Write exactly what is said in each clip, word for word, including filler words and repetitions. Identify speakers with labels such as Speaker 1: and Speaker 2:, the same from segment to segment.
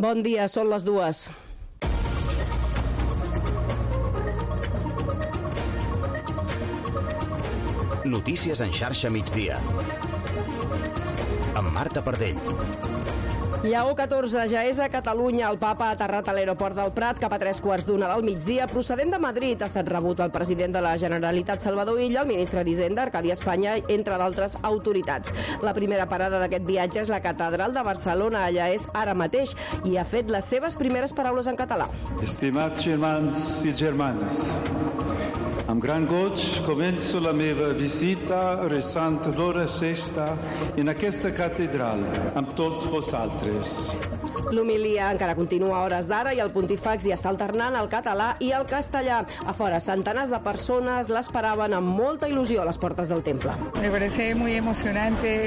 Speaker 1: Bon dia, són les dues.
Speaker 2: Notícies en xarxa migdia. Amb Marta Pardell.
Speaker 1: Lleó catorze ja és a Catalunya. El papa ha aterrat a l'aeroport del Prat cap a tres quarts d'una del migdia. Procedent de Madrid, ha estat rebut el president de la Generalitat, Salvador Illa, el ministre d'Hisenda, Arcadi Espanya, entre d'altres autoritats. La primera parada d'aquest viatge és la catedral de Barcelona. Allà és ara mateix i ha fet les seves primeres paraules en català.
Speaker 3: Estimats germans i germanes, amb gran goig començo la meva visita resant l'hora sexta en aquesta catedral amb tots vosaltres.
Speaker 1: L'homilia encara continua a hores d'ara i el pontífex hi està alternant el català i el castellà. A fora, centenars de persones l'esperaven amb molta il·lusió a les portes del temple.
Speaker 4: Me parece muy emocionante,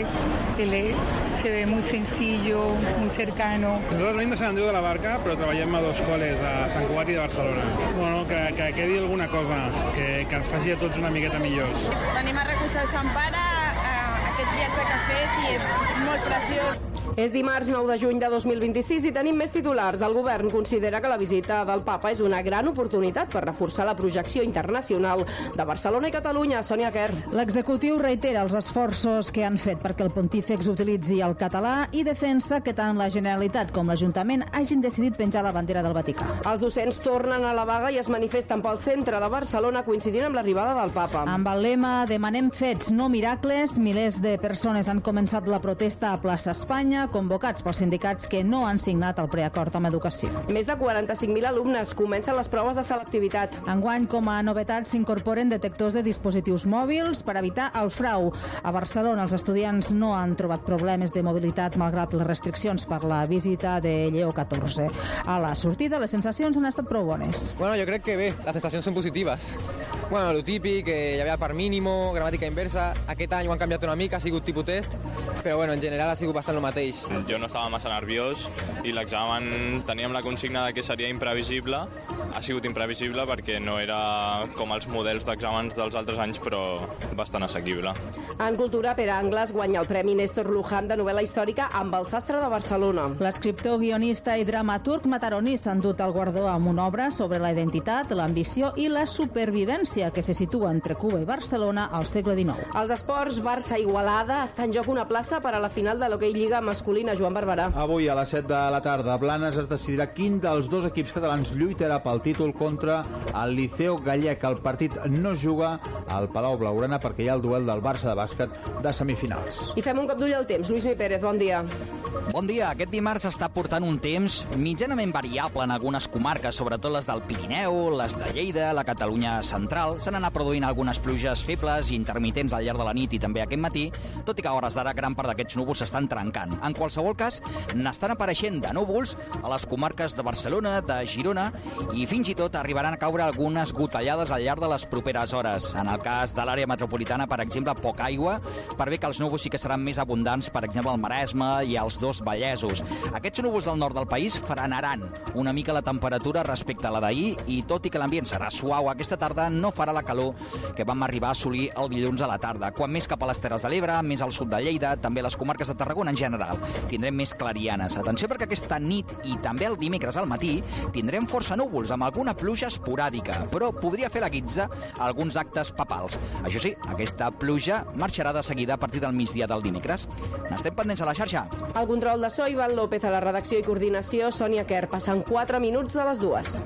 Speaker 4: se ve muy sencillo, muy cercano.
Speaker 5: Nosaltres venim de Sant Andreu de la Barca, però treballem a dos col·les, de Sant Cugat i de Barcelona. Bueno, que, que quedi alguna cosa, que, que ens faci a tots una miqueta millors.
Speaker 6: Venim a recolzar el Sant Pare, aquest viatge que ha fet, i és molt preciós.
Speaker 1: És dimarts nou de juny de dos mil vint-i-sis i tenim més titulars. El govern considera que la visita del papa és una gran oportunitat per reforçar la projecció internacional de Barcelona i Catalunya. Sònia Quer.
Speaker 7: L'executiu reitera els esforços que han fet perquè el pontífex utilitzi el català i defensa que tant la Generalitat com l'Ajuntament hagin decidit penjar la bandera del Vaticà.
Speaker 1: Els docents tornen a la vaga i es manifesten pel centre de Barcelona coincidint amb l'arribada del papa.
Speaker 7: Amb el lema "Demanem fets, no miracles", milers de persones han començat la protesta a plaça Espanya, convocats pels sindicats que no han signat el preacord amb educació.
Speaker 1: Més de quaranta-cinc mil alumnes comencen les proves de selectivitat.
Speaker 7: Enguany, com a novetat, s'incorporen detectors de dispositius mòbils per evitar el frau. A Barcelona, els estudiants no han trobat problemes de mobilitat malgrat les restriccions per la visita de Lleó catorze. A la sortida, les sensacions han estat prou bones.
Speaker 8: Bueno, jo crec que bé, les sensacions són positives. Bueno, lo típic, que hi havia part mínimo, gramàtica inversa. Aquest any ho han canviat una mica, ha sigut tipus test, però bueno, en general ha sigut bastant el mateix.
Speaker 9: Jo no estava massa nerviós i l'examen teníem la consigna de que seria imprevisible. Ha sigut imprevisible perquè no era com els models d'exàmens dels altres anys, però bastant assequible.
Speaker 1: En cultura, Pere Angles guanya el Premi Néstor Luján de novel·la històrica amb El sastre de Barcelona.
Speaker 7: L'escriptor, guionista i dramaturg mataroní s'ha endut el guardó amb una obra sobre la identitat, l'ambició i la supervivència que se situa entre Cuba i Barcelona al segle dinou.
Speaker 1: Els esports, Barça-Igualada, està en joc una plaça per a la final de l'hoquei Lliga masculina. Joan Barberà.
Speaker 10: Avui a les set de la tarda a Blanes es decidirà quin dels dos equips catalans lluitarà pel títol contra el Liceo Gallec. El partit no juga al Palau Blaugrana perquè hi ha el duel del Barça de bàsquet de semifinals.
Speaker 1: I fem un cop d'ull al temps. Lluís Mi Pérez, bon dia.
Speaker 11: Bon dia. Aquest dimarts està portant un temps mitjanament variable en algunes comarques, sobretot les del Pirineu, les de Lleida, la Catalunya central. S'han anat produint algunes pluges febles i intermitents al llarg de la nit i també aquest matí, tot i que a hores d'ara gran part d'aquests núvols s'estan trencant. En qualsevol cas, n'estan apareixent de núvols a les comarques de Barcelona, de Girona, i fins i tot arribaran a caure algunes gotellades al llarg de les properes hores. En el cas de l'àrea metropolitana, per exemple, poca aigua, per bé que els núvols sí que seran més abundants, per exemple, al Maresme i als dos Vallesos. Aquests núvols del nord del país frenaran una mica la temperatura respecte a la d'ahir i, tot i que l'ambient serà suau, aquesta tarda no farà la calor que vam arribar a assolir el dilluns a la tarda. Quan més cap a les Terres de l'Ebre, més al sud de Lleida, també les comarques de Tarragona en general, tindrem més clarianes. Atenció perquè aquesta nit i també el dimecres al matí tindrem força núvols amb alguna pluja esporàdica, però podria fer la guitza alguns actes papals. Això sí, aquesta pluja marxarà de seguida a partir del migdia del dimecres. N'estem pendents a la xarxa.
Speaker 1: El control de so, Ivan López, a la redacció i coordinació, Sònia Quer. Passen quatre minuts de les dues.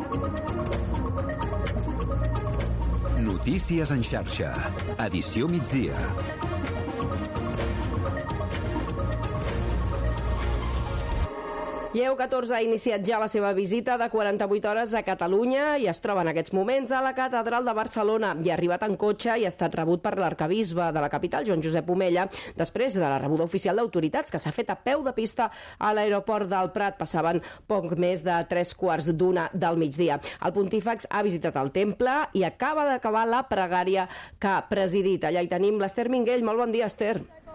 Speaker 2: Notícies en xarxa. Edició migdia.
Speaker 1: Lleó catorze ha iniciat ja la seva visita de quaranta-vuit hores a Catalunya i es troba en aquests moments a la catedral de Barcelona. I ha arribat en cotxe i ha estat rebut per l'arquebisbe de la capital, Joan Josep Omella, després de la rebuda oficial d'autoritats que s'ha fet a peu de pista a l'aeroport del Prat. Passaven poc més de tres quarts d'una del migdia. El pontífex ha visitat el temple i acaba d'acabar la pregària que ha presidit. Allà hi tenim l'Ester Minguell. Molt bon dia, Ester.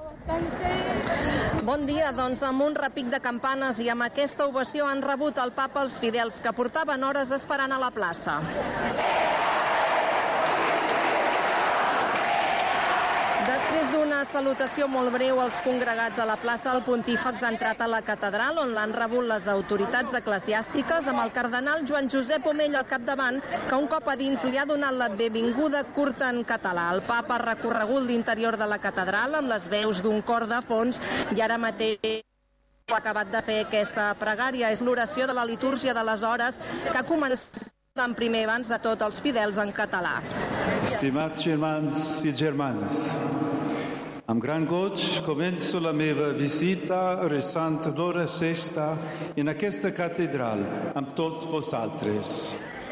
Speaker 12: Bon dia, doncs amb un repic de campanes i amb aquesta ovació han rebut el papa els fidels que portaven hores esperant a la plaça. Després d'una salutació molt breu als congregats a la plaça, el pontífex ha entrat a la catedral, on l'han rebut les autoritats eclesiàstiques, amb el cardenal Joan Josep Omella al capdavant, que un cop a dins li ha donat la benvinguda curta en català. El papa ha recorregut l'interior de la catedral amb les veus d'un cor de fons i ara mateix ha acabat de fer aquesta pregària. És l'oració de la litúrgia de les hores que ha començat en primer abans de tot els fidels en català.
Speaker 3: Estimats germans i germanes, amb gran goig començo la meva visita resant l'hora sexta en aquesta catedral amb tots vosaltres.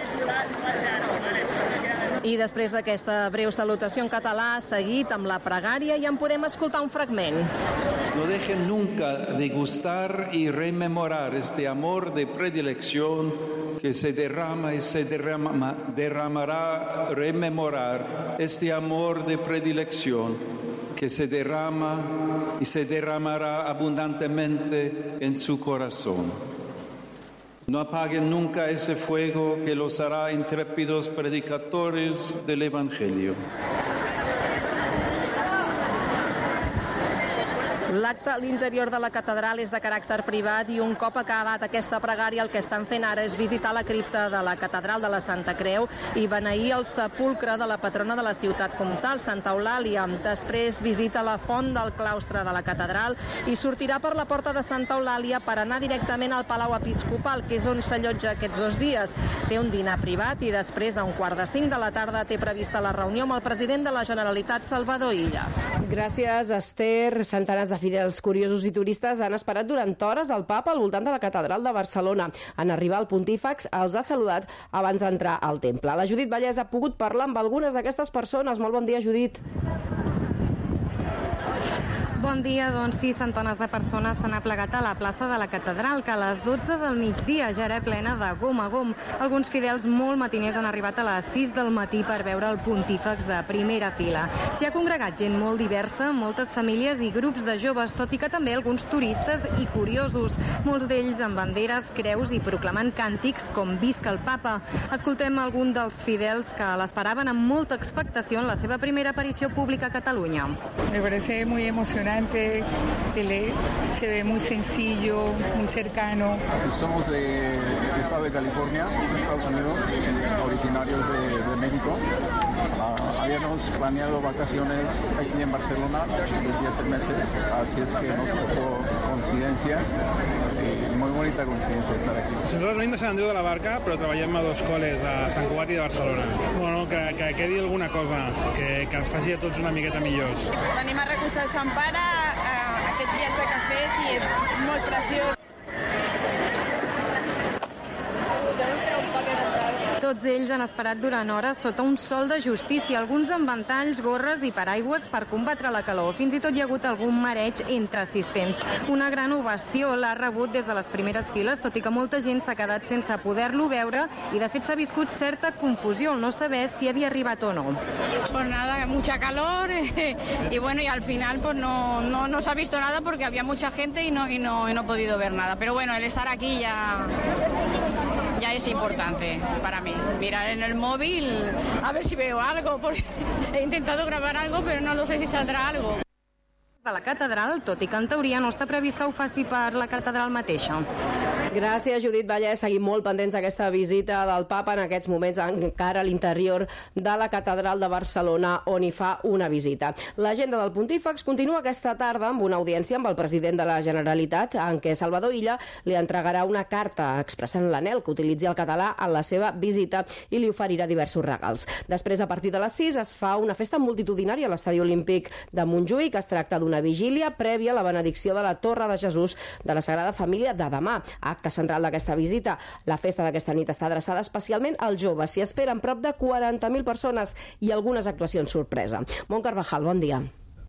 Speaker 12: I després d'aquesta breu salutació en català, seguit amb la pregària, i en podem escoltar un fragment.
Speaker 3: No dejen nunca de gustar y rememorar este amor de predilección que se derrama y se derrama, derramará, rememorar este amor de predilección que se derrama y se derramará abundantemente en su corazón. No apaguen nunca ese fuego que los hará intrépidos predicadores del Evangelio.
Speaker 12: L'acte a l'interior de la catedral és de caràcter privat i un cop acabat aquesta pregària el que estan fent ara és visitar la cripta de la catedral de la Santa Creu i beneir el sepulcre de la patrona de la ciutat comtal, Santa Eulàlia. Després visita la font del claustre de la catedral i sortirà per la porta de Santa Eulàlia per anar directament al Palau Episcopal, que és on s'allotja aquests dos dies. Té un dinar privat i després, a un quart de cinc de la tarda, té prevista la reunió amb el president de la Generalitat, Salvador Illa.
Speaker 1: Gràcies, Esther. Centenars de fidels curiosos i turistes han esperat durant hores el papa al voltant de la catedral de Barcelona. En arribar al pontífex els ha saludat abans d'entrar al temple. La Judit Vallès ha pogut parlar amb algunes d'aquestes persones. Molt bon dia, Judit.
Speaker 13: Bon dia, doncs sí, centenars de persones s'han aplegat a la plaça de la catedral, que a les dotze del migdia ja era plena de gom a gom. Alguns fidels molt matiners han arribat a les sis del matí per veure el pontífex de primera fila. S'hi ha congregat gent molt diversa, moltes famílies i grups de joves, tot i que també alguns turistes i curiosos, molts d'ells amb banderes, creus i proclamant càntics com Visca el Papa. Escoltem algun dels fidels que l'esperaven amb molta expectació en la seva primera aparició pública a Catalunya.
Speaker 4: Me parece muy emocionante. Se ve muy sencillo, muy cercano.
Speaker 14: Somos del de estado de California, Estados Unidos, originarios de, de México. Uh, habíamos planeado vacaciones aquí en Barcelona desde hace meses, así es que nos tocó coincidencia. Eh, muy bonita coincidencia estar aquí.
Speaker 5: Nosaltres venim de Sant Andreu de la Barca, però treballem a dos col·les de Sant Cugat i de Barcelona. Bueno, que, que quedi alguna cosa, que, que ens faci a tots una miqueta millors.
Speaker 6: Venim a recolzar el Sant Pare, eh, aquest viatge que ha fet, i és molt preciós.
Speaker 13: Tots ells han esperat durant hores sota un sol de justícia, alguns amb ventalls, gorres i paraigües per combatre la calor. Fins i tot hi ha hagut algun mareig entre assistents. Una gran ovació l'ha rebut des de les primeres files, tot i que molta gent s'ha quedat sense poder-lo veure i de fet s'ha viscut certa confusió al no saber si havia arribat o no.
Speaker 15: Pues nada, mucha calor eh, y bueno, y al final pues no, no, no se ha visto nada porque había mucha gente y no, y no, y no he podido ver nada. Pero bueno, el estar aquí ya... ya es importante para mí. Mirar en el móvil a ver si veo algo, porque he intentado grabar algo, pero no lo sé si saldrá algo.
Speaker 13: De la catedral, tot i que en teoria no està previst que ho faci per la catedral mateixa.
Speaker 1: Gràcies, Judit Vallès. Seguim molt pendents d'aquesta visita del papa en aquests moments encara a l'interior de la catedral de Barcelona, on hi fa una visita. L'agenda del pontífex continua aquesta tarda amb una audiència amb el president de la Generalitat, en què Salvador Illa li entregarà una carta expressant l'anhel que utilitzi el català en la seva visita i li oferirà diversos regals. Després, a partir de les sis, es fa una festa multitudinària a l'Estadi Olímpic de Montjuïc. Es tracta d'una vigília prèvia a la benedicció de la Torre de Jesús de la Sagrada Família de demà. Acte central d'aquesta visita. La festa d'aquesta nit està adreçada especialment als joves. S'hi esperen prop de quaranta mil persones i algunes actuacions sorpresa. Mont Carvajal, bon dia.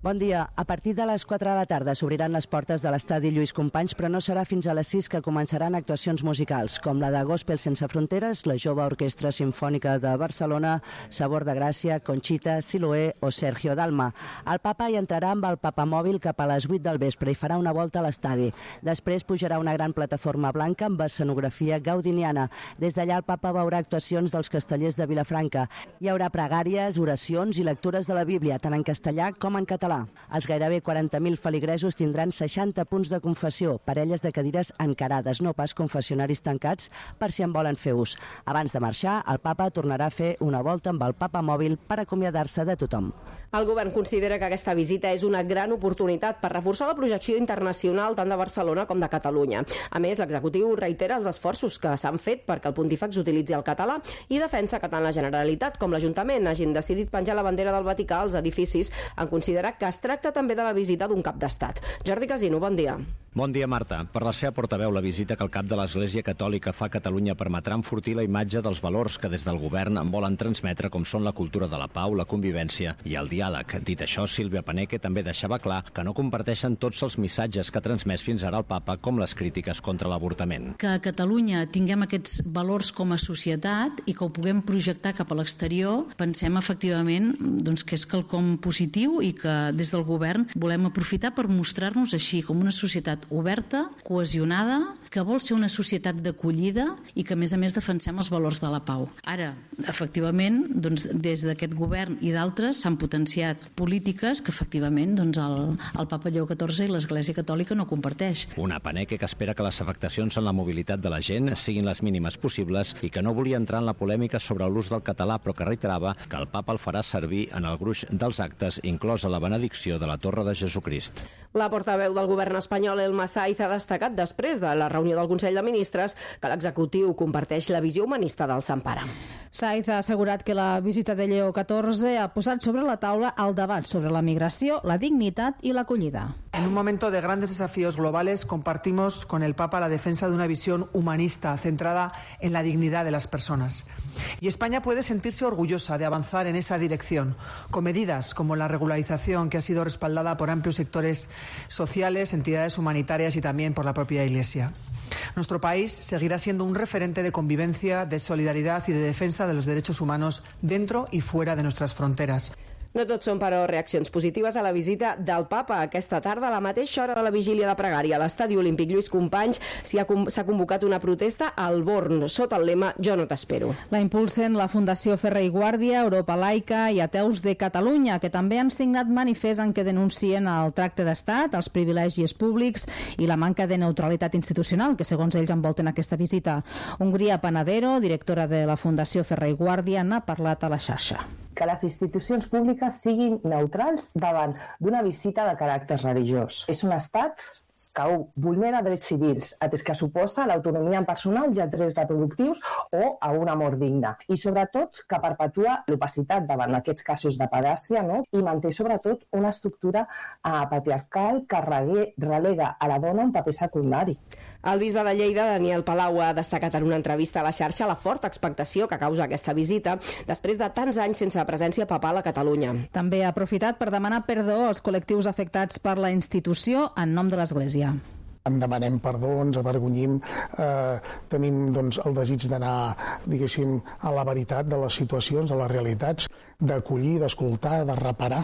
Speaker 16: Bon dia. A partir de les quatre de la tarda s'obriran les portes de l'estadi Lluís Companys, però no serà fins a les sis que començaran actuacions musicals, com la de Gospel Sense Fronteres, la Jove Orquestra Simfònica de Barcelona, Sabor de Gràcia, Conxita, Siloé o Sergio Dalma. El papa hi entrarà amb el papamòbil cap a les vuit del vespre i farà una volta a l'estadi. Després pujarà una gran plataforma blanca amb escenografia gaudiniana. Des d'allà el papa veurà actuacions dels castellers de Vilafranca. Hi haurà pregàries, oracions i lectures de la Bíblia, tant en castellà com en català. Els gairebé quaranta mil feligresos tindran seixanta punts de confessió, parelles de cadires encarades, no pas confessionaris tancats, per si en volen fer ús. Abans de marxar, el papa tornarà a fer una volta amb el papamòbil per acomiadar-se de tothom.
Speaker 1: El govern considera que aquesta visita és una gran oportunitat per reforçar la projecció internacional tant de Barcelona com de Catalunya. A més, l'executiu reitera els esforços que s'han fet perquè el pontífex utilitzi el català i defensa que tant la Generalitat com l'Ajuntament hagin decidit penjar la bandera del Vaticà als edificis en considerar que es tracta també de la visita d'un cap d'estat. Jordi Casino, bon dia.
Speaker 17: Bon dia, Marta. Per la seva portaveu, la visita que el cap de l'Església Catòlica fa a Catalunya permetrà enfortir la imatge dels valors que des del govern en volen transmetre, com són la cultura de la pau, la convivència i el diàleg. Dit això, Sílvia Paneque també deixava clar que no comparteixen tots els missatges que ha transmès fins ara el papa, com les crítiques contra l'avortament.
Speaker 18: Que a Catalunya tinguem aquests valors com a societat i que ho puguem projectar cap a l'exterior, pensem efectivament doncs, que és quelcom positiu i que des del govern volem aprofitar per mostrar-nos així, com una societat oberta, cohesionada, que vol ser una societat d'acollida i que, a més a més, defensem els valors de la pau. Ara, efectivament, doncs, des d'aquest govern i d'altres s'han potenciat polítiques que, efectivament, doncs, el, el papa Lleó catorze i l'Església Catòlica no comparteix.
Speaker 17: Una Paneque que espera que les afectacions en la mobilitat de la gent siguin les mínimes possibles i que no volia entrar en la polèmica sobre l'ús del català, però que reiterava que el papa el farà servir en el gruix dels actes, inclosa la benedicció de la Torre de Jesucrist.
Speaker 1: La portaveu del govern espanyol, Elma Saiz, ha destacat després de la reunió del Consell de Ministres que l'executiu comparteix la visió humanista del Sant Pare.
Speaker 7: Saiz ha assegurat que la visita de Lleó catorze ha posat sobre la taula el debat sobre la migració, la dignitat i l'acollida.
Speaker 19: En un momento de grandes desafíos globales compartimos con el Papa la defensa de una visión humanista centrada en la dignidad de las personas. Y España puede sentirse orgullosa de avanzar en esa dirección, con medidas como la regularización que ha sido respaldada por amplios sectores sociales, entidades humanitarias y también por la propia Iglesia. Nuestro país seguirá siendo un referente de convivencia, de solidaridad y de defensa de los derechos humanos dentro y fuera de nuestras fronteras.
Speaker 1: No tot són, però, reaccions positives a la visita del papa. Aquesta tarda, a la mateixa hora de la vigília de pregària, a l'estadi olímpic Lluís Companys s'ha convocat una protesta al Born, sota el lema «Jo no t'espero».
Speaker 7: La impulsen la Fundació Ferrer i Guàrdia, Europa Laica i Ateus de Catalunya, que també han signat manifest en què denuncien el tracte d'estat, els privilegis públics i la manca de neutralitat institucional que, segons ells, envolten aquesta visita. Hongria Panadero, directora de la Fundació Ferrer i Guàrdia, n'ha parlat a la xarxa.
Speaker 20: Que les institucions públiques siguin neutrals davant d'una visita de caràcter religiós. És un estat que vulnera drets civils, atès que suposa l'autonomia personal i els drets reproductius o a un amor digne. I sobretot que perpetua l'opacitat davant aquests casos de pedàcia, no? I manté sobretot una estructura uh, patriarcal que relega a la dona un paper secundari.
Speaker 1: El bisbe de Lleida, Daniel Palau, ha destacat en una entrevista a la xarxa la forta expectació que causa aquesta visita després de tants anys sense presència papal a Catalunya.
Speaker 7: També ha aprofitat per demanar perdó als col·lectius afectats per la institució en nom de l'Església.
Speaker 21: En demanem perdó, ens avergonyim, eh, tenim doncs, el desig d'anar, diguéssim, a la veritat de les situacions, de les realitats, d'acollir, d'escoltar, de reparar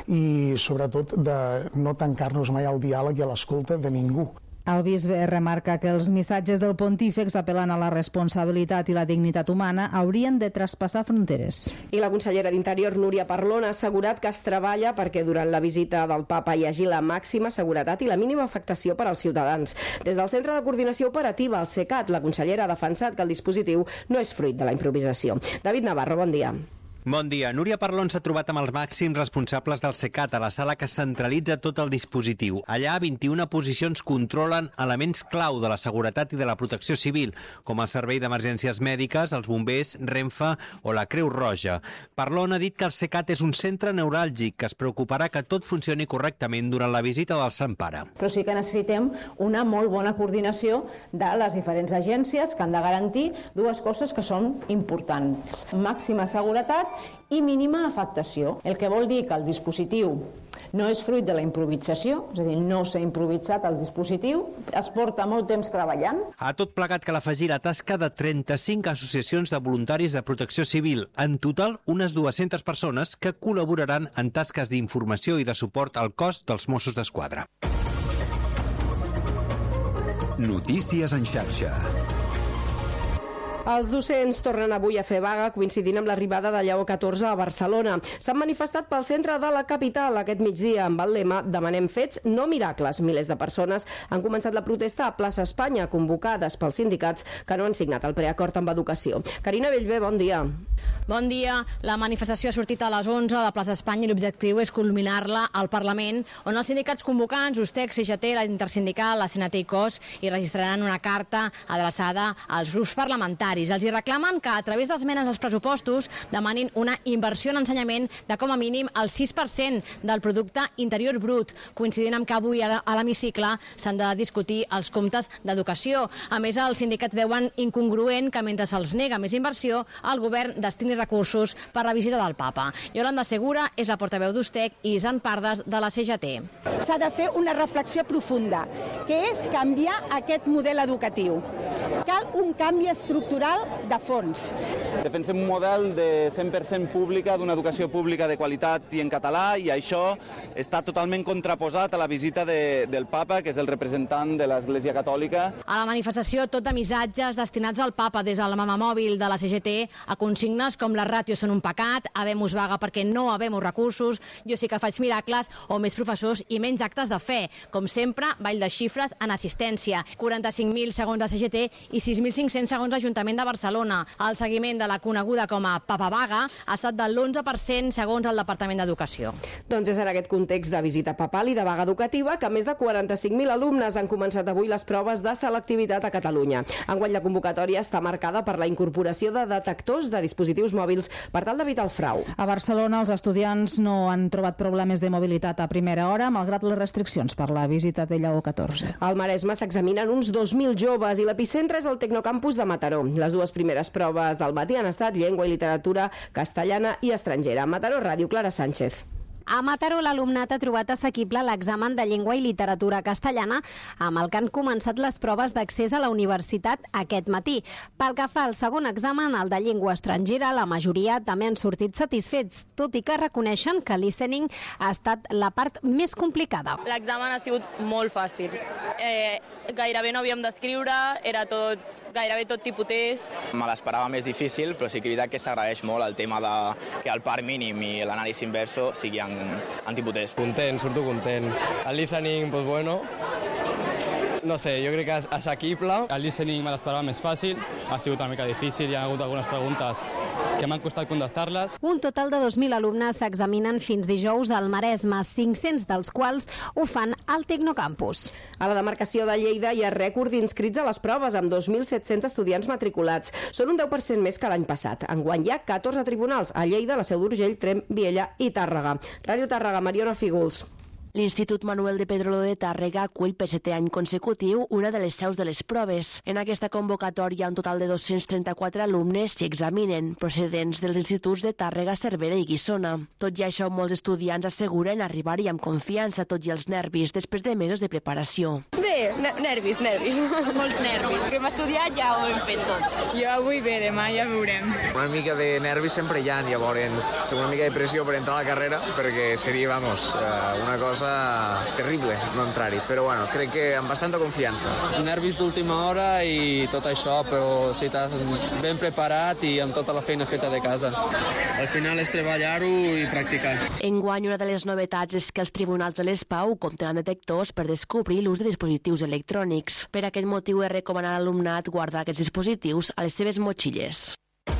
Speaker 21: i sobretot de no tancar-nos mai al diàleg i a l'escolta de ningú.
Speaker 7: El bisbe remarca que els missatges del pontífex apel·lant a la responsabilitat i la dignitat humana haurien de traspassar fronteres.
Speaker 1: I la consellera d'Interior, Núria Parlon, ha assegurat que es treballa perquè durant la visita del papa hi hagi la màxima seguretat i la mínima afectació per als ciutadans. Des del Centre de Coordinació Operativa, el CECAT, la consellera ha defensat que el dispositiu no és fruit de la improvisació. David Navarro, bon dia.
Speaker 22: Bon dia. Núria Parlon s'ha trobat amb els màxims responsables del CECAT a la sala que centralitza tot el dispositiu. Allà, vint-i-una posicions controlen elements clau de la seguretat i de la protecció civil, com el Servei d'Emergències Mèdiques, els bombers, Renfe o la Creu Roja. Parlon ha dit que el CECAT és un centre neuràlgic que es preocuparà que tot funcioni correctament durant la visita del Sant Pare.
Speaker 23: Però sí que necessitem una molt bona coordinació de les diferents agències que han de garantir dues coses que són importants. Màxima seguretat i mínima afectació, el que vol dir que el dispositiu No és fruit de la improvisació, és a dir, no s'ha improvisat el dispositiu, es porta molt temps treballant.
Speaker 22: A tot plegat cal afegir la tasca de trenta-cinc associacions de voluntaris de protecció civil. En total, unes dues-centes persones que col·laboraran en tasques d'informació i de suport al cos dels Mossos d'Esquadra.
Speaker 2: Notícies en xarxa.
Speaker 1: Els docents tornen avui a fer vaga coincidint amb l'arribada de Lleó catorze a Barcelona. S'han manifestat pel centre de la capital aquest migdia amb el lema "Demanem fets, no miracles". Milers de persones han començat la protesta a Plaça Espanya, convocades pels sindicats que no han signat el preacord amb educació. Carina Bellver, bon dia.
Speaker 8: Bon dia. La manifestació ha sortit a les onze de Plaça Espanya i l'objectiu és culminar-la al Parlament, on els sindicats convocants, USTEC, C G T, la Intersindical, la C N T i C O S, hi registraran una carta adreçada als grups parlamentaris. Els hi reclamen que a través d'esmenes als pressupostos demanin una inversió en ensenyament de com a mínim el sis per cent del producte interior brut, coincidint amb que avui a l'hemicicle s'han de discutir els comptes d'educació. A més, els sindicats veuen incongruent que mentre se'ls nega més inversió, el govern destini recursos per la visita del papa. Yolanda Segura és la portaveu d'USTEC i Isan Pardes de la C G T.
Speaker 9: S'ha de fer una reflexió profunda, que és canviar aquest model educatiu. Cal un canvi estructural de fons.
Speaker 10: Defensem un model de cent per cent pública, d'una educació pública de qualitat i en català, i això està totalment contraposat a la visita de, del papa, que és el representant de l'Església Catòlica.
Speaker 8: A la manifestació, tot de missatges destinats al papa des de la mamamòbil de la C G T a consignes com les ràtios són un pecat, habemos vaga perquè no habemos recursos, jo sí que faig miracles, o més professors i menys actes de fe. Com sempre, ball de xifres en assistència. quaranta-cinc mil segons la C G T i sis mil cinc-cents segons l'Ajuntament de Barcelona. El seguiment de la coneguda com a Papa Vaga ha estat del l'onze per cent segons el Departament d'Educació.
Speaker 1: Doncs és en aquest context de visita papal i de vaga educativa que més de quaranta-cinc mil alumnes han començat avui les proves de selectivitat a Catalunya. Enguany la convocatòria està marcada per la incorporació de detectors de dispositius mòbils per tal d'evitar el frau.
Speaker 7: A Barcelona els estudiants no han trobat problemes de mobilitat a primera hora, malgrat les restriccions per la visita de Lleó catorze.
Speaker 1: Al Maresme s'examinen uns dos mil joves i l'epicentre és el Tecnocampus de Mataró. Les dues primeres proves del matí han estat llengua i literatura castellana i estrangera. Mataró Ràdio, Clara Sánchez.
Speaker 24: A Mataró, l'alumnat ha trobat assequible l'examen de llengua i literatura castellana, amb el que han començat les proves d'accés a la universitat aquest matí. Pel que fa al segon examen, el de llengua estrangera, la majoria també han sortit satisfets, tot i que reconeixen que listening ha estat la part més complicada.
Speaker 25: L'examen ha sigut molt fàcil. Eh, gairebé no havíem d'escriure, era tot gairebé tot tipus test.
Speaker 26: Me l'esperava més difícil, però sí que és veritat que s'agraeix molt el tema de que el part mínim i l'anàlisi inverso sigui en, en tipus test.
Speaker 27: Content, surto content. El listening, doncs bueno, no sé, jo crec que és assequible.
Speaker 28: El listening me l'esperava més fàcil, ha sigut una mica difícil, hi ha hagut algunes preguntes que m'han costat contestar-les.
Speaker 24: Un total de dos mil alumnes s'examinen fins dijous al Maresme, cinc-cents dels quals ho fan al Tecnocampus.
Speaker 1: A la demarcació de Lleida hi ha rècord d'inscrits a les proves, amb dos mil set-cents estudiants matriculats. Són un deu per cent més que l'any passat. Enguany hi ha catorze tribunals, a Lleida, la Seu d'Urgell, Tremp, Viella i Tàrrega. Ràdio Tàrrega, Mariona Fígols.
Speaker 29: L'Institut Manuel de Pedrolo de Tàrrega acull per setè any consecutiu una de les seus de les proves. En aquesta convocatòria, un total de dos-cents trenta-quatre alumnes s'hi examinen, procedents dels instituts de Tàrrega, Cervera i Guissona. Tot i això, molts estudiants asseguren arribar-hi amb confiança, tot i els nervis, després de mesos de preparació.
Speaker 25: Bé, nervis, nervis. Molts nervis. Que hem estudiat ja ho hem fet tot.
Speaker 4: Jo avui bé, demà ja veurem.
Speaker 30: Una mica de nervis sempre hi ha, llavors una mica de pressió per entrar a la carrera, perquè seria, vamos, una cosa terrible no entrar-hi, però bueno, crec que amb bastanta confiança.
Speaker 28: Nervis d'última hora i tot això, però si estàs ben preparat i amb tota la feina feta de casa. Al final és treballar-ho i practicar.
Speaker 29: Enguany, una de les novetats és que els tribunals de les Pau compten amb detectors per descobrir l'ús de dispositius electrònics. Per aquest motiu es recomana a l'alumnat guardar aquests dispositius a les seves motxilles.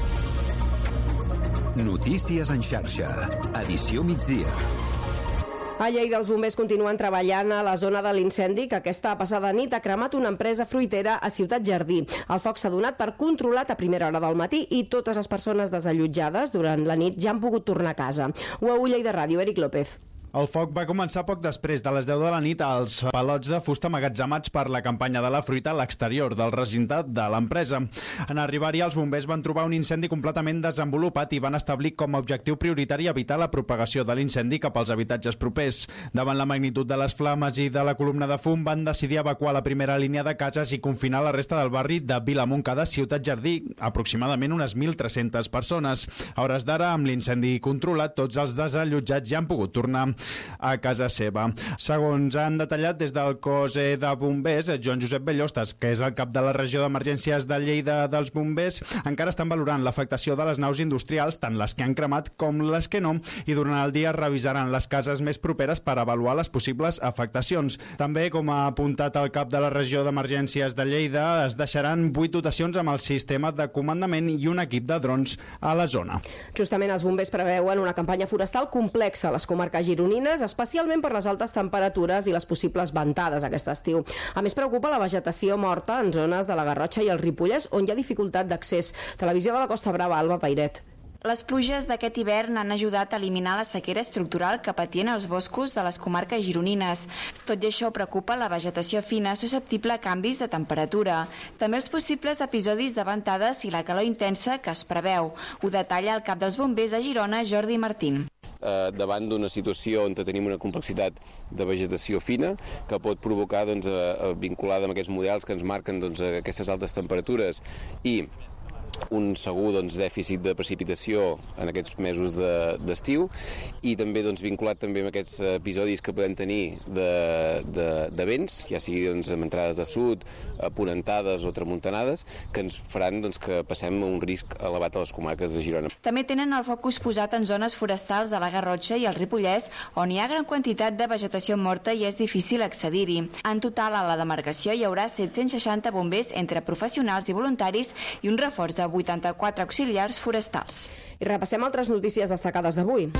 Speaker 2: Notícies en xarxa. Edició migdia.
Speaker 1: A Lleida, els bombers continuen treballant a la zona de l'incendi que aquesta passada nit ha cremat una empresa fruitera a Ciutat Jardí. El foc s'ha donat per controlat a primera hora del matí i totes les persones desallotjades durant la nit ja han pogut tornar a casa. U A U Lleida Ràdio, Eric López.
Speaker 3: El foc va començar poc després de les deu de la nit als palots de fusta amagatzemats per la campanya de la fruita a l'exterior del recinte de l'empresa. En arribar-hi, els bombers van trobar un incendi completament desenvolupat i van establir com a objectiu prioritari evitar la propagació de l'incendi cap als habitatges propers. Davant la magnitud de les flames i de la columna de fum, van decidir evacuar la primera línia de cases i confinar la resta del barri de Vilamontcada, Ciutat Jardí, aproximadament unes mil tres-centes persones. A hores d'ara, amb l'incendi controlat, tots els desallotjats ja han pogut tornar a casa seva. Segons han detallat des del cos de bombers, Joan Josep Bellostes, que és el cap de la regió d'emergències de Lleida dels bombers, encara estan valorant l'afectació de les naus industrials, tant les que han cremat com les que no, i durant el dia revisaran les cases més properes per avaluar les possibles afectacions. També, com ha apuntat el cap de la regió d'emergències de Lleida, es deixaran vuit dotacions amb el sistema de comandament i un equip de drons a la zona.
Speaker 1: Justament els bombers preveuen una campanya forestal complexa a les comarques gironines, especialment per les altes temperatures i les possibles ventades aquest estiu. A més, preocupa la vegetació morta en zones de la Garrotxa i el Ripollès, on hi ha dificultat d'accés. Televisió de la Costa Brava, Alba Pairet.
Speaker 5: Les pluges d'aquest hivern han ajudat a eliminar la sequera estructural que patien els boscos de les comarques gironines. Tot i això preocupa la vegetació fina susceptible a canvis de temperatura. També els possibles episodis de ventades i la calor intensa que es preveu. Ho detalla el cap dels bombers a Girona, Jordi Martín.
Speaker 6: Eh, davant d'una situació on tenim una complexitat de vegetació fina que pot provocar, doncs, eh, vinculada amb aquests models que ens marquen, doncs, aquestes altes temperatures i un segur, doncs, dèficit de precipitació en aquests mesos d'estiu de, i també, doncs, vinculat també amb aquests episodis que podem tenir de, de, de vents, ja sigui, doncs, amb entrades de sud, ponentades o tramuntanades, que ens faran, doncs, que passem un risc elevat a les comarques de Girona.
Speaker 5: També tenen el focus posat en zones forestals de la Garrotxa i el Ripollès, on hi ha gran quantitat de vegetació morta i és difícil accedir-hi. En total, a la demarcació hi haurà set-cents seixanta bombers entre professionals i voluntaris i un reforç de vuitanta-quatre auxiliars forestals.
Speaker 1: I repassem altres notícies destacades d'avui.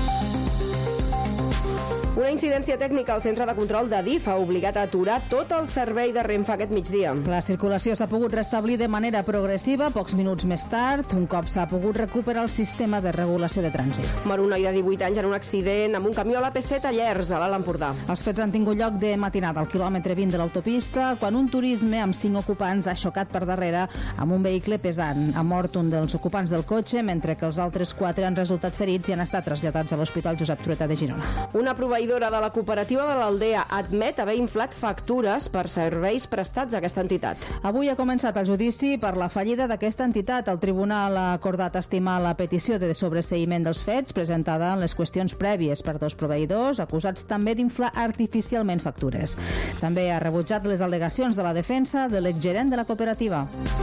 Speaker 1: Una incidència tècnica al centre de control de D I F ha obligat a aturar tot el servei de Renfe aquest migdia.
Speaker 7: La circulació s'ha pogut restablir de manera progressiva pocs minuts més tard, un cop s'ha pogut recuperar el sistema de regulació de trànsit.
Speaker 1: Mor un noi de divuit anys en un accident amb un camió a l'A P set a Llers, a l'Alt Empordà.
Speaker 7: Els fets han tingut lloc de matinada al quilòmetre vint de l'autopista, quan un turisme amb cinc ocupants ha xocat per darrere amb un vehicle pesant. Ha mort un dels ocupants del cotxe, mentre que els altres quatre han resultat ferits i han estat traslladats a l'Hospital Josep Trueta de Girona.
Speaker 1: Una proveïdora de la cooperativa de l'Aldea admet haver inflat factures per serveis prestats a aquesta entitat.
Speaker 7: Avui ha començat el judici per la fallida d'aquesta entitat. El tribunal ha acordat estimar la petició de sobreseïment dels fets presentada en les qüestions prèvies per dos proveïdors acusats també d'inflar artificialment factures. També ha rebutjat les al·legacions de la defensa de l'exgerent de la cooperativa.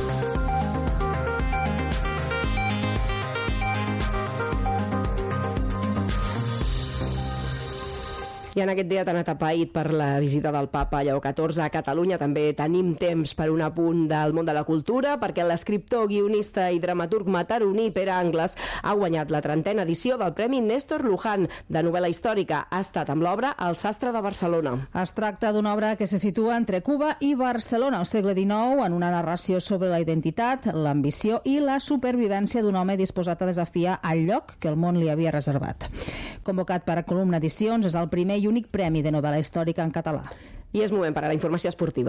Speaker 1: I en aquest dia tan atapeït per la visita del papa Lleó catorze a Catalunya també tenim temps per un apunt del món de la cultura, perquè l'escriptor, guionista i dramaturg mataroní Pere Angles ha guanyat la trentena edició del Premi Néstor Luján de novel·la històrica. Ha estat amb l'obra El sastre de Barcelona.
Speaker 7: Es tracta d'una obra que se situa entre Cuba i Barcelona al segle dinou, en una narració sobre la identitat, l'ambició i la supervivència d'un home disposat a desafiar el lloc que el món li havia reservat. Convocat per a Columna Edicions, és el primer i únic premi de novel·la històrica en català.
Speaker 1: I és moment per a la informació esportiva,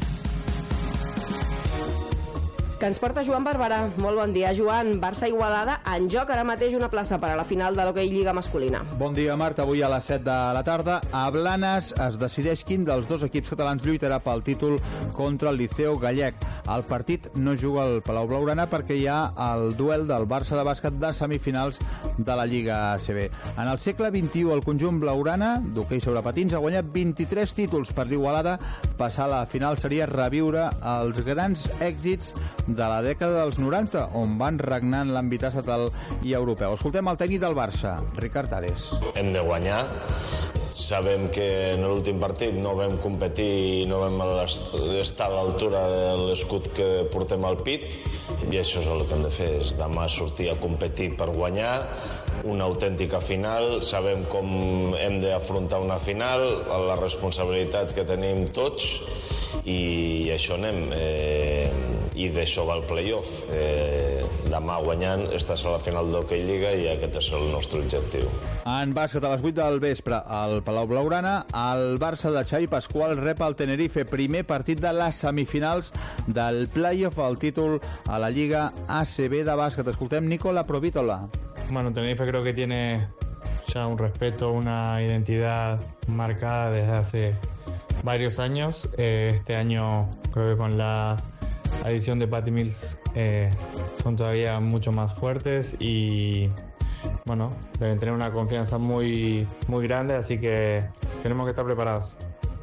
Speaker 1: que ens porta Joan Barberà. Molt bon dia, Joan. Barça-Igualada, en joc ara mateix una plaça per a la final de l'Hockey Lliga masculina.
Speaker 11: Bon dia, Marta. Avui a les set de la tarda a Blanes es decideix quin dels dos equips catalans lluitarà pel títol contra el Liceu Gallec. El partit no juga al Palau Blaugrana perquè hi ha el duel del Barça de bàsquet de semifinals de la Lliga A C B. En el segle vint-i-u, el conjunt blaugrana d'hoquei sobre patins ha guanyat vint-i-tres títols. Per l'Igualada, passar a la final seria reviure els grans èxits de la dècada dels noranta, on van regnar en l'àmbit estatal i europeu. Escoltem el tècnic del Barça, Ricard Ares.
Speaker 12: Hem de guanyar. Sabem que en l'últim partit no vam competir i no vam estar a l'altura de l'escut que portem al pit, i això és el que hem de fer, és demà sortir a competir per guanyar una autèntica final. Sabem com hem d'afrontar una final, la responsabilitat que tenim tots, i això anem. Eh, I i d'això va el playoff. Eh, demà guanyant estàs a la final d'Hockey Lliga i aquest és el nostre objectiu.
Speaker 11: En bàsquet a les vuit del vespre al Palau Blaugrana, el Barça de Xavi Pascual rep el Tenerife, primer partit de les semifinals del playoff al títol a la Lliga A C B de bàsquet. Escoltem Nicola Provítola.
Speaker 13: Bueno, Tenerife creo que tiene ya un respeto, una identidad marcada desde hace varios años. Eh, este año creo que con la adición de Patty Mills eh, son todavía mucho más fuertes y bueno, deben tener una confianza muy, muy grande, así que tenemos que estar preparados.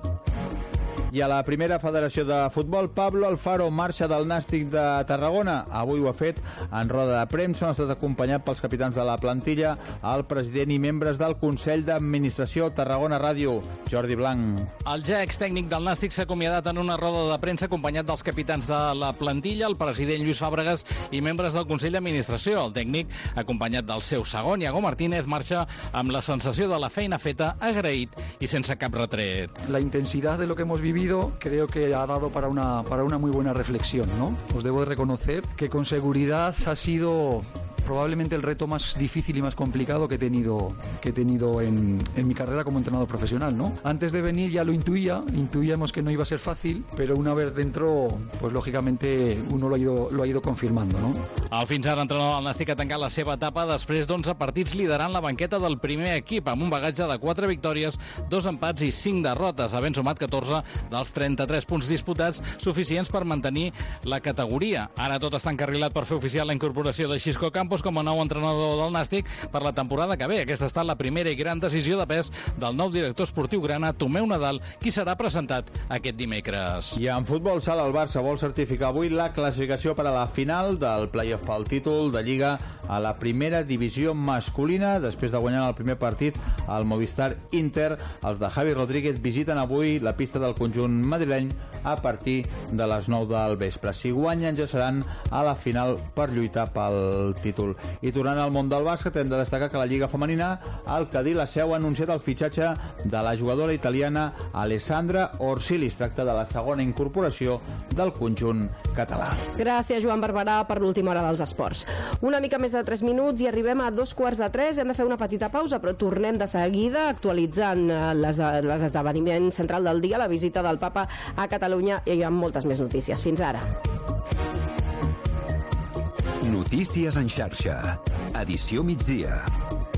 Speaker 11: I a la primera federació de futbol, Pablo Alfaro marxa del Nàstic de Tarragona. Avui ho ha fet en roda de premsa, on ha estat acompanyat pels capitans de la plantilla, el president i membres del Consell d'Administració Tarragona Ràdio, Jordi Blanc.
Speaker 14: El ja extècnic del Nàstic s'ha acomiadat en una roda de premsa acompanyat dels capitans de la plantilla, el president Lluís Fàbregas i membres del Consell d'Administració. El tècnic, acompanyat del seu segon, Iago Martínez, marxa amb la sensació de la feina feta, agraït i sense cap retret.
Speaker 15: La intensidad de lo que hemos vivido creo que ha dado para una, para una muy buena reflexión, ¿no? Os debo de reconocer que con seguridad ha sido probablemente el reto más difícil y más complicado que he tenido, que he tenido en, en mi carrera como entrenador profesional, ¿no? Antes de venir ya lo intuía, intuíamos que no iba a ser fácil, pero una vez dentro, pues lógicamente uno lo ha ido, lo ha ido confirmando, ¿no?
Speaker 14: El fins ara entrenador del Nàstic ha tancat la seva etapa després d'onze partits liderant la banqueta del primer equip, amb un bagatge de quatre victòries, dos empats i cinc derrotes, havent sumat catorze dels trenta-tres punts disputats, suficients per mantenir la categoria. Ara tot està encarrilat per fer oficial la incorporació de Xisco Campos com a nou entrenador del Nàstic per la temporada que ve. Aquesta ha estat la primera i gran decisió de pes del nou director esportiu grana, Tomeu Nadal, qui serà presentat aquest dimecres.
Speaker 11: I en futbol sala, el Barça vol certificar avui la classificació per a la final del playoff pel títol de Lliga a la primera divisió masculina. Després de guanyar el primer partit al Movistar Inter, els de Javi Rodríguez visiten avui la pista del conjunt madrileny a partir de les nou del vespre. Si guanyen ja seran a la final per lluitar pel títol. I tornant al món del bàsquet, hem de destacar que la Lliga Femenina, el Cadí la Seu ha anunciat el fitxatge de la jugadora italiana Alessandra Orsili. Es tracta de la segona incorporació del conjunt català.
Speaker 1: Gràcies, Joan Barberà, per l'última hora dels esports. Una mica més de tres minuts i arribem a dos quarts de tres. Hem de fer una petita pausa, però tornem de seguida actualitzant les, les esdeveniments central del dia, la visita del Papa a Catalunya, i hi ha moltes més notícies. Fins ara.
Speaker 2: Notícies en xarxa. Edició migdia.